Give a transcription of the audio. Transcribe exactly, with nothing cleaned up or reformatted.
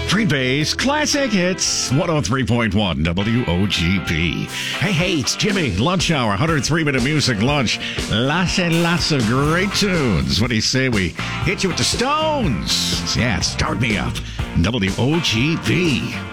Free Base Classic Hits, one oh three point one W O G P. Hey, hey, it's Jimmy. Lunch hour, one hundred three minute music lunch. Lots and lots of great tunes. What do you say we hit you with the Stones? Yeah, start me up. W O G P.